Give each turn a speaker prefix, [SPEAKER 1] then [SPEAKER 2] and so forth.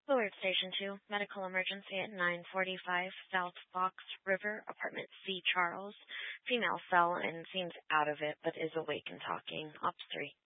[SPEAKER 1] Alert Station 2, medical emergency at 945 South Fox River, apartment C. Charles. Female fell and seems out of it, but is awake and talking. Ops 3.